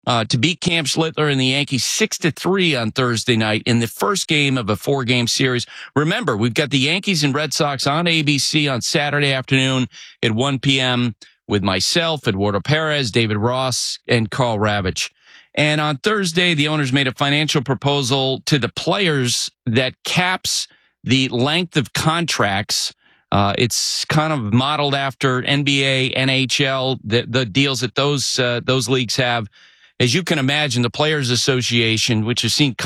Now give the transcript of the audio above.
to beat Cam Schlittler and the Yankees 6-3 on Thursday night in the first game of a 4-game series. Remember, we've got the Yankees and Red Sox on ABC on Saturday afternoon at 1 p.m. with myself, Eduardo Perez, David Ross, and Carl Ravitch. And on Thursday, the owners made a financial proposal to the players that caps the length of contracts. It's kind of modeled after NBA, NHL, the deals that those leagues have. As you can imagine, the Players Association, which has seen